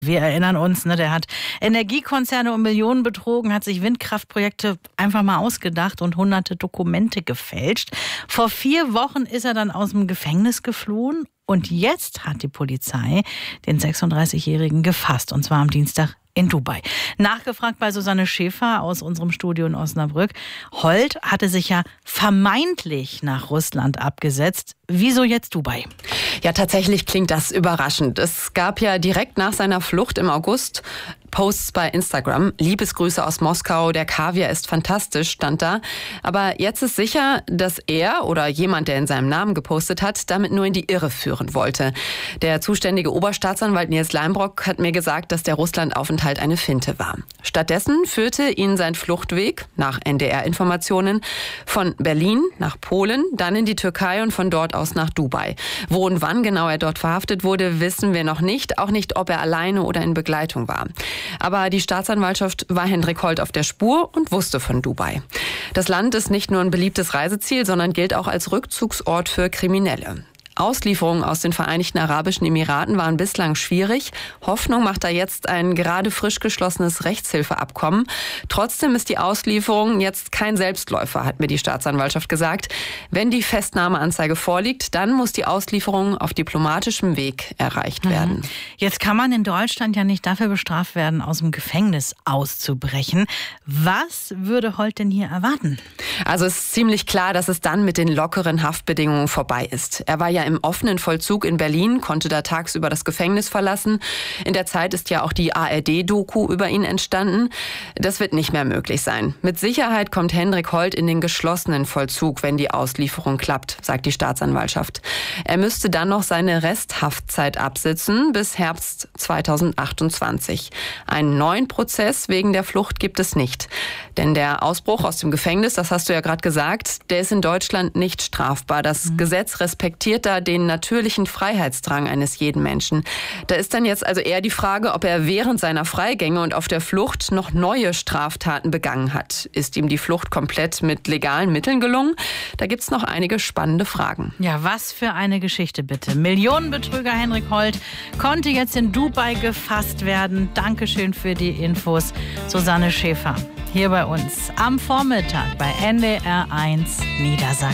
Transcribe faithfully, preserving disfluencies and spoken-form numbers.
Wir erinnern uns, ne, der hat Energiekonzerne um Millionen betrogen, hat sich Windkraftprojekte einfach mal ausgedacht und hunderte Dokumente gefälscht. Vor vier Wochen ist er dann aus dem Gefängnis geflohen und jetzt hat die Polizei den sechsunddreißigjährigen gefasst, und zwar am Dienstag in Dubai. Nachgefragt bei Susanne Schäfer aus unserem Studio in Osnabrück. Holt hatte sich ja vermeintlich nach Russland abgesetzt. Wieso jetzt Dubai? Ja, tatsächlich klingt das überraschend. Es gab ja direkt nach seiner Flucht im August Posts bei Instagram. Liebesgrüße aus Moskau, der Kaviar ist fantastisch, stand da. Aber jetzt ist sicher, dass er oder jemand, der in seinem Namen gepostet hat, damit nur in die Irre führen wollte. Der zuständige Oberstaatsanwalt Nils Leinbrock hat mir gesagt, dass der Russlandaufenthalt eine Finte war. Stattdessen führte ihn sein Fluchtweg, nach N D R-Informationen, von Berlin nach Polen, dann in die Türkei und von dort aus nach Dubai. Wo und wann genau er dort verhaftet wurde, wissen wir noch nicht. Auch nicht, ob er alleine oder in Begleitung war. Aber die Staatsanwaltschaft war Hendrik Holt auf der Spur und wusste von Dubai. Das Land ist nicht nur ein beliebtes Reiseziel, sondern gilt auch als Rückzugsort für Kriminelle. Auslieferungen aus den Vereinigten Arabischen Emiraten waren bislang schwierig. Hoffnung macht da jetzt ein gerade frisch geschlossenes Rechtshilfeabkommen. Trotzdem ist die Auslieferung jetzt kein Selbstläufer, hat mir die Staatsanwaltschaft gesagt. Wenn die Festnahmeanzeige vorliegt, dann muss die Auslieferung auf diplomatischem Weg erreicht werden. Mhm. Jetzt kann man in Deutschland ja nicht dafür bestraft werden, aus dem Gefängnis auszubrechen. Was würde Holt denn hier erwarten? Also es ist ziemlich klar, dass es dann mit den lockeren Haftbedingungen vorbei ist. Er war ja im offenen Vollzug in Berlin, konnte da tagsüber das Gefängnis verlassen. In der Zeit ist ja auch die A R D-Doku über ihn entstanden. Das wird nicht mehr möglich sein. Mit Sicherheit kommt Hendrik Holt in den geschlossenen Vollzug, wenn die Auslieferung klappt, sagt die Staatsanwaltschaft. Er müsste dann noch seine Resthaftzeit absitzen bis Herbst zweitausendachtundzwanzig. Einen neuen Prozess wegen der Flucht gibt es nicht. Denn der Ausbruch aus dem Gefängnis, das hast du ja gerade gesagt, der ist in Deutschland nicht strafbar. Das mhm. Gesetz respektiert da den natürlichen Freiheitsdrang eines jeden Menschen. Da ist dann jetzt also eher die Frage, ob er während seiner Freigänge und auf der Flucht noch neue Straftaten begangen hat. Ist ihm die Flucht komplett mit legalen Mitteln gelungen? Da gibt's noch einige spannende Fragen. Ja, was für eine Geschichte bitte. Millionenbetrüger Hendrik Holt konnte jetzt in Dubai gefasst werden. Dankeschön für die Infos, Susanne Schäfer. Hier bei uns am Vormittag bei N D R eins Niedersachsen.